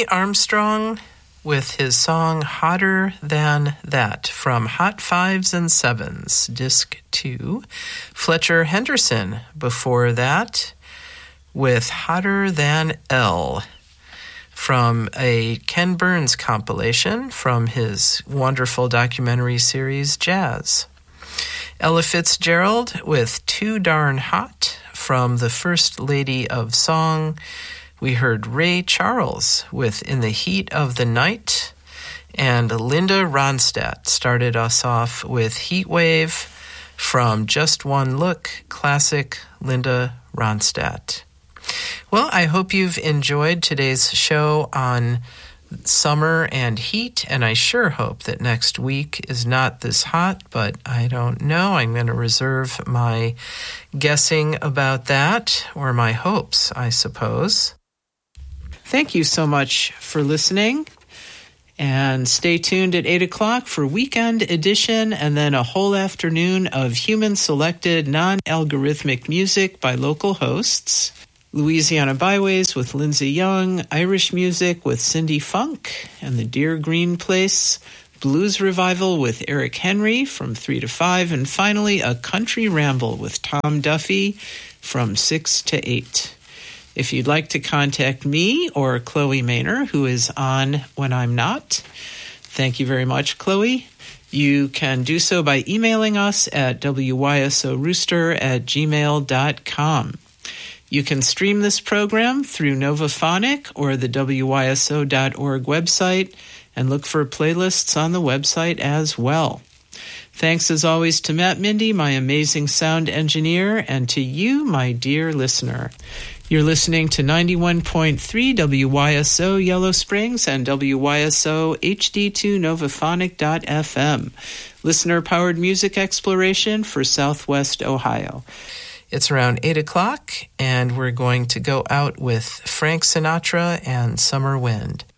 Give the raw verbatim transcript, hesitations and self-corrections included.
Louis Armstrong with his song Hotter Than That from Hot Fives and Sevens, Disc two. Fletcher Henderson before that with Hotter Than L from a Ken Burns compilation from his wonderful documentary series Jazz. Ella Fitzgerald with Too Darn Hot from the First Lady of Song. We heard Ray Charles with In the Heat of the Night, and Linda Ronstadt started us off with Heat Wave from Just One Look, classic Linda Ronstadt. Well, I hope you've enjoyed today's show on summer and heat, and I sure hope that next week is not this hot, but I don't know. I'm going to reserve my guessing about that, or my hopes, I suppose. Thank you so much for listening, and stay tuned at eight o'clock for Weekend Edition, and then a whole afternoon of human-selected, non-algorithmic music by local hosts. Louisiana Byways with Lindsay Young, Irish Music with Cindy Funk and the Deer Green Place, Blues Revival with Eric Henry from three to five, and finally a Country Ramble with Tom Duffy from six to eight. If you'd like to contact me or Chloe Maynor, who is on when I'm not, thank you very much, Chloe. You can do so by emailing us at w y s o rooster at gmail dot com. You can stream this program through Novaphonic or the w y s o dot org website and look for playlists on the website as well. Thanks as always to Matt Mindy, my amazing sound engineer, and to you, my dear listener. You're listening to ninety-one point three W Y S O Yellow Springs and W Y S O H D two Novaphonic dot f m, listener-powered music exploration for Southwest Ohio. It's around eight o'clock, and we're going to go out with Frank Sinatra and Summer Wind.